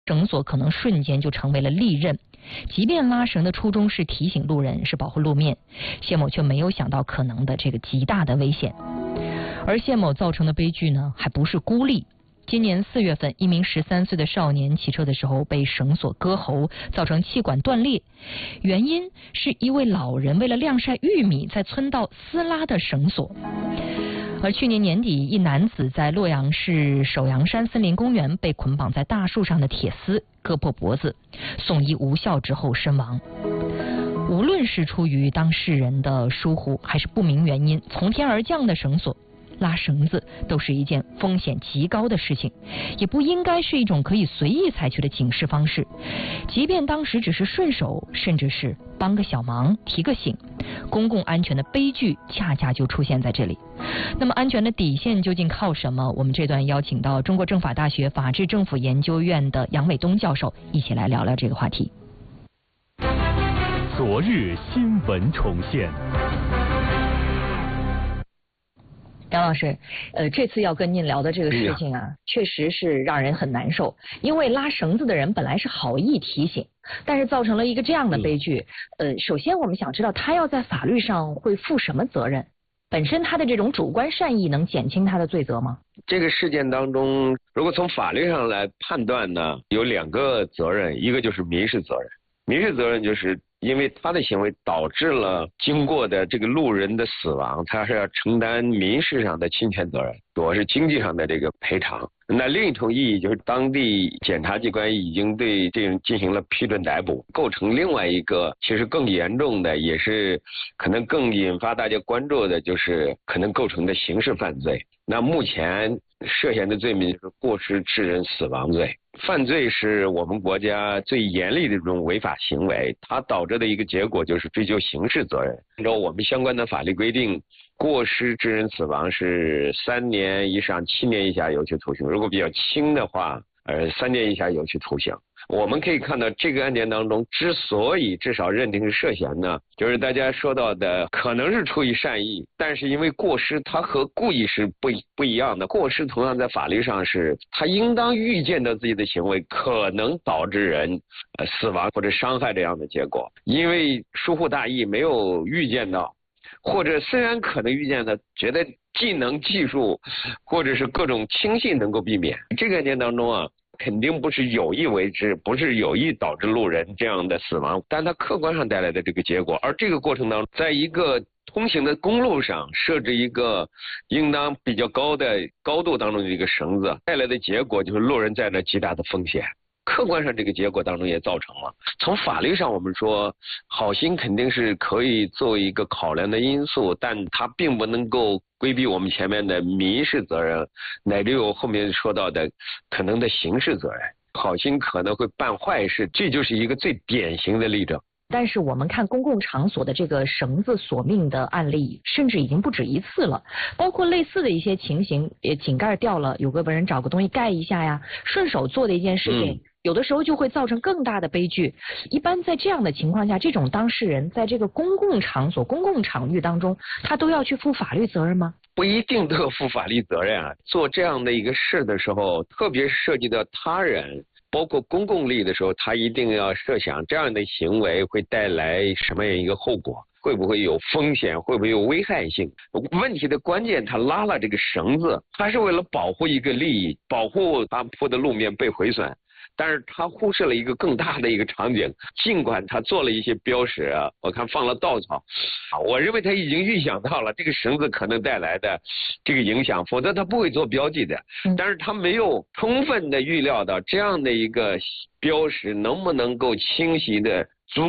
绳索可能瞬间就成为了利刃。即便拉绳的初衷是提醒路人，是保护路面，谢某却没有想到可能的这个极大的危险。而谢某造成的悲剧呢，还不是孤立。今年4月份，一名13岁的少年骑车的时候被绳索割喉，造成气管断裂，原因是一位老人为了晾晒玉米，在村道撕拉的绳索。而去年年底，一男子在洛阳市首阳山森林公园被捆绑在大树上的铁丝割破脖子，送医无效之后身亡。无论是出于当事人的疏忽，还是不明原因从天而降的绳索，拉绳子都是一件风险极高的事情，也不应该是一种可以随意采取的警示方式。即便当时只是顺手，甚至是帮个小忙、提个醒，公共安全的悲剧恰恰就出现在这里。那么安全的底线究竟靠什么？我们这段邀请到中国政法大学法治政府研究院的杨伟东教授一起来聊聊这个话题。 昨日新闻重现。 杨老师，这次要跟您聊的这个事情啊，确实是让人很难受。因为拉绳子的人本来是好意提醒，但是造成了一个这样的悲剧。首先我们想知道他要在法律上会负什么责任？本身他的这种主观善意能减轻他的罪责吗？ 这个事件当中，如果从法律上来判断呢，有2个责任，一个就是民事责任。民事责任就是因为他的行为导致了经过的这个路人的死亡，他是要承担民事上的侵权责任，主要是经济上的这个赔偿。那另一种意义就是当地检察机关已经对这人进行了批准逮捕，构成另外一个其实更严重的，也是可能更引发大家关注的，就是可能构成的刑事犯罪。那目前涉嫌的罪名就是过失致人死亡罪。犯罪是我们国家最严厉的这种违法行为，它导致的一个结果就是追究刑事责任。按照我们相关的法律规定，过失致人死亡是3年以上7年以下有期徒刑，如果比较轻的话，3年以下有期徒刑。我们可以看到这个案件当中，之所以至少认定是涉嫌呢，就是大家说到的可能是出于善意，但是因为过失它和故意是不一样的。过失同样在法律上是他应当预见到自己的行为可能导致人死亡或者伤害这样的结果，因为疏忽大意没有预见到，或者虽然可能预见到，觉得技能技术或者是各种轻信能够避免。这个案件当中啊，肯定不是有意为之，不是有意导致路人这样的死亡，但它客观上带来的这个结果。而这个过程当中，在一个通行的公路上设置一个应当比较高的高度当中的一个绳子，带来的结果就是路人在那极大的风险。客观上这个结果当中也造成了。从法律上我们说，好心肯定是可以作为一个考量的因素，但它并不能够规避我们前面的民事责任，乃至有后面说到的可能的刑事责任。好心可能会办坏事，这就是一个最典型的例证。 但是我们看公共场所的这个绳子索命的案例，甚至已经不止一次了，包括类似的一些情形，井盖掉了，有个人找个东西盖一下呀，顺手做的一件事情，有的时候就会造成更大的悲剧。一般在这样的情况下，这种当事人在这个公共场所、公共场域当中，他都要去负法律责任吗？ 不一定都要负法律责任啊。做这样的一个事的时候，特别是涉及到他人，包括公共利益的时候，他一定要设想这样的行为会带来什么样一个后果，会不会有风险，会不会有危害性。问题的关键，他拉了这个绳子，他是为了保护一个利益，保护他铺的路面被毁损，但是他忽视了一个更大的一个场景。尽管他做了一些标识啊，我看放了稻草，我认为他已经预想到了这个绳子可能带来的这个影响，否则他不会做标记的。但是他没有充分的预料到这样的一个标识能不能够清晰的